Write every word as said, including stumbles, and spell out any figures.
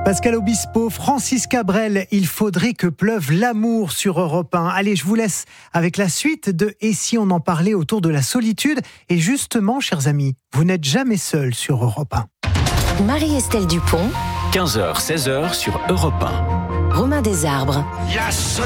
Pascal Obispo, Francis Cabrel, il faudrait que pleuve l'amour sur Europe un. Allez, je vous laisse avec la suite de « Et si on en parlait » autour de la solitude. Et justement, chers amis, vous n'êtes jamais seuls sur Europe un. Marie-Estelle Dupont, quinze heures seize heures sur Europe un. Romain Desarbres. La solitude.